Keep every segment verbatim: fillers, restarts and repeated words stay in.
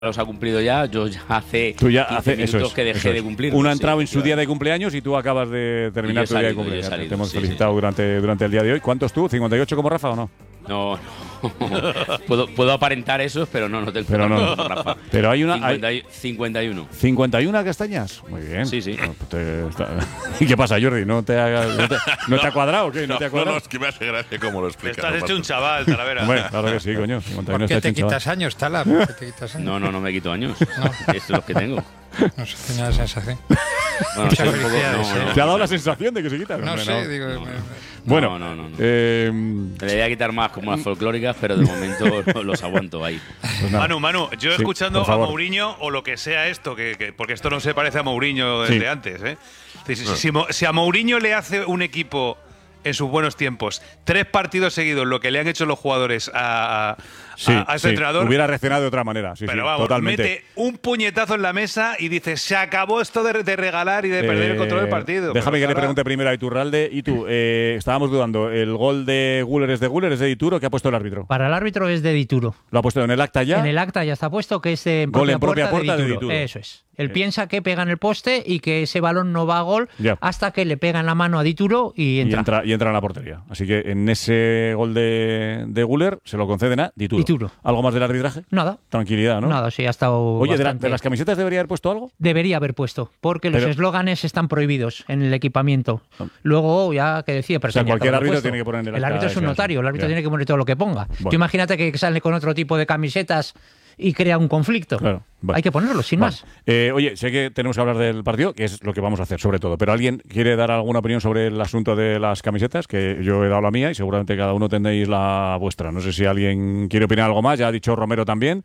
los ha cumplido ya, yo ya hace tú ya quince hace, minutos eso es, que dejé eso es. de cumplir. Uno ha entrado sí, en su día de cumpleaños y tú acabas de terminar tu día de cumpleaños. Salido, Te hemos sí, felicitado sí. Durante, durante el día de hoy. ¿Cuántos tú? ¿cincuenta y ocho como Rafa o no? No, no. puedo, puedo aparentar esos, pero no, no tengo pero no, como Rafa. Pero hay una… cincuenta, hay cincuenta y uno. ¿cincuenta y una castañas? Muy bien. Sí, sí. No, te, está, ¿Y qué pasa, Jordi? ¿No te, ha, no te, no te ha cuadrado o qué? ¿No, no te ha cuadrado? No, es que me hace gracia cómo lo explicas. Estás no hecho pasa. un chaval, Talavera. Bueno, claro que sí, coño. cincuenta y uno ¿Por qué está te hecho un quitas chaval. años, Tala? ¿Por qué te quitas años? No, no, no me quito años. No. Esto es lo que tengo. No sé, tenía la sensación. Bueno, Muchas un poco, felicidades, no, ¿eh? no, ¿Te ha dado la sensación de que se quita? No Hombre, sé, no. digo… No, me- no. Bueno, no, no, no, no. Eh, Le voy a quitar más como las folclóricas, pero de momento los aguanto ahí. pues nada. Manu, Manu, yo Sí, escuchando por a favor. Mourinho o lo que sea esto, que, que- porque esto no se parece a Mourinho desde Sí. antes, ¿eh? Si, si- si Mo- si a Mourinho le hace un equipo en sus buenos tiempos tres partidos seguidos lo que le han hecho los jugadores a, a, Sí, a ese sí. entrenador, Hubiera reaccionado de otra manera. Sí, pero sí, vamos, totalmente. mete un puñetazo en la mesa y dice, se acabó esto de, de regalar y de perder el control del partido. Déjame Pero que le ahora- pregunte primero a Iturralde. Y tú, eh, estábamos dudando, ¿el gol de Guller es de Guller, es de Dituro? ¿Qué ha puesto el árbitro? Para el árbitro es de Dituro. ¿Lo ha puesto en el acta ya? En el acta ya está puesto que es de en Gol propia en propia puerta, puerta de, de Dituro. Dituro. Eso es. Él Eh. piensa que pega en el poste y que ese balón no va a gol Ya. hasta que le pega en la mano a Dituro y Y entra. entra, y entra en la portería. Así que en ese gol de, de Guller se lo conceden a Dituro. Dituro. ¿Algo más del arbitraje? Nada. Tranquilidad, ¿no? Nada, sí, ha estado Oye, ¿de, la- bastante- de las camisetas debería haber puesto algo? Debería haber puesto, porque los Pero- eslóganes están prohibidos en el equipamiento. Luego, ya que decía, pero O sea, tenía que cualquier haberlo árbitro puesto. tiene que poner en el El acta árbitro es un ese, notario, el árbitro ya. tiene que poner todo lo que ponga. Bueno. Tú imagínate que sale con otro tipo de camisetas y crea un conflicto. Claro, vale. Hay que ponerlo, sin Vale. más. Eh, oye, sé que tenemos que hablar del partido, que es lo que vamos a hacer, sobre todo. Pero ¿alguien quiere dar alguna opinión sobre el asunto de las camisetas? Que yo he dado la mía y seguramente cada uno tendréis la vuestra. No sé si alguien quiere opinar algo más. Ya ha dicho Romero también.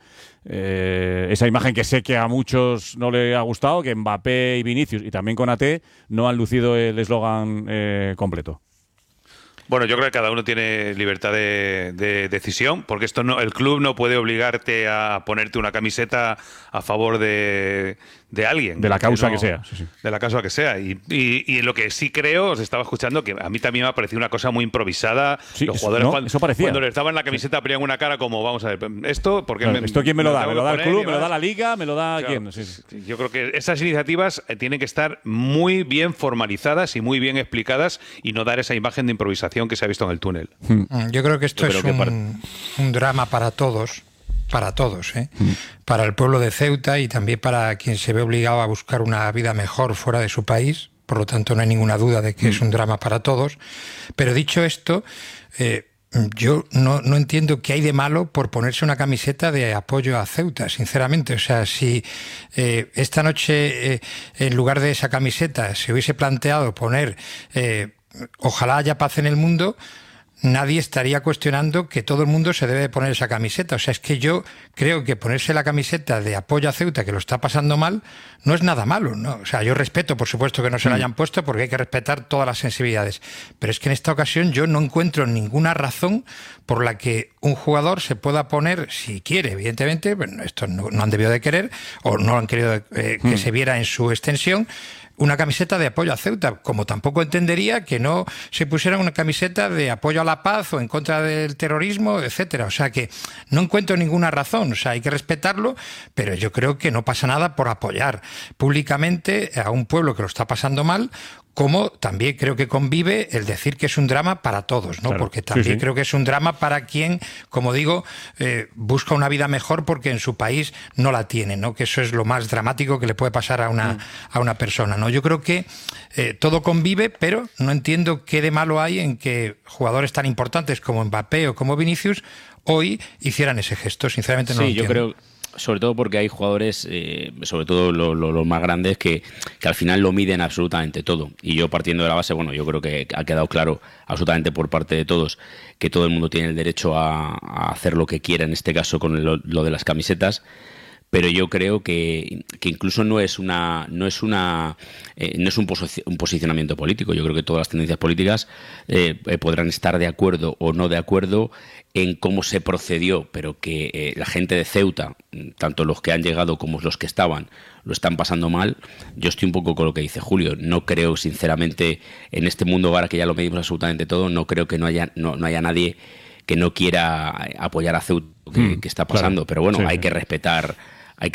Eh, esa imagen que sé que a muchos no le ha gustado, que Mbappé y Vinicius, y también con A T, no han lucido el eslogan eh, completo. Bueno, yo creo que cada uno tiene libertad de, de decisión, porque esto no, el club no puede obligarte a ponerte una camiseta a favor de, de alguien. De la causa no- que sea, sí, sí. De la causa que sea. Y, y, y lo que sí creo, os estaba escuchando, que a mí también me ha parecido una cosa muy improvisada. Sí, Los eso- jugadores no, cuando, eso parecía. cuando les daban la camiseta ponían una cara como, vamos a ver, ¿esto? Porque Claro, ¿esto quién me lo da? tengo ¿Me lo que da el poner club? y ¿Me lo da más? la liga? ¿Me lo da Claro, quién? Sí, sí. Yo creo que esas iniciativas eh, tienen que estar muy bien formalizadas y muy bien explicadas y no dar esa imagen de improvisación que se ha visto en el túnel. Mm, Yo creo que esto Yo es creo que un, para- un drama para todos, para todos, ¿eh? Para el pueblo de Ceuta y también para quien se ve obligado a buscar una vida mejor fuera de su país. Por lo tanto, no hay ninguna duda de que es un drama para todos. Pero dicho esto, eh, yo no, no entiendo qué hay de malo por ponerse una camiseta de apoyo a Ceuta, sinceramente. O sea, si eh, esta noche, eh, en lugar de esa camiseta, se hubiese planteado poner eh, ojalá haya paz en el mundo, nadie estaría cuestionando que todo el mundo se debe de poner esa camiseta. O sea, es que yo creo que ponerse la camiseta de apoyo a Ceuta, que lo está pasando mal, no es nada malo, ¿no? O sea, yo respeto, por supuesto, que no se la hayan puesto, porque hay que respetar todas las sensibilidades. Pero es que en esta ocasión yo no encuentro ninguna razón por la que un jugador se pueda poner, si quiere, evidentemente, bueno, esto no, no han debido de querer, o no han querido eh, que se viera en su extensión, una camiseta de apoyo a Ceuta, como tampoco entendería que no se pusiera una camiseta de apoyo a la paz o en contra del terrorismo, etcétera. O sea que no encuentro ninguna razón, o sea, hay que respetarlo, pero yo creo que no pasa nada por apoyar públicamente a un pueblo que lo está pasando mal, como también creo que convive el decir que es un drama para todos, ¿no? Claro, Porque sí, también sí. creo que es un drama para quien, como digo, eh, busca una vida mejor porque en su país no la tiene, ¿no? Que eso es lo más dramático que le puede pasar a una, a una persona, ¿no? Yo creo que eh, todo convive, pero no entiendo qué de malo hay en que jugadores tan importantes como Mbappé o como Vinicius hoy hicieran ese gesto. Sinceramente no lo Sí, yo entiendo. creo, sobre todo porque hay jugadores, eh, sobre todo lo- lo- los más grandes, que, que al final lo miden absolutamente todo. Y yo partiendo de la base, bueno, yo creo que ha quedado claro absolutamente por parte de todos que todo el mundo tiene el derecho a, a hacer lo que quiera, en este caso con lo, lo de las camisetas. Pero yo creo que, que incluso no es una no es una eh, no es un, posi- un posicionamiento político. Yo creo que todas las tendencias políticas eh, eh, podrán estar de acuerdo o no de acuerdo en cómo se procedió, pero que eh, la gente de Ceuta, tanto los que han llegado como los que estaban, lo están pasando mal. Yo estoy un poco con lo que dice Julio. No creo, sinceramente, en este mundo ahora que ya lo medimos absolutamente todo, no creo que no haya no, no haya nadie que no quiera apoyar a Ceuta, que, Mm, que está pasando. claro. Pero bueno, Sí, hay sí. que respetar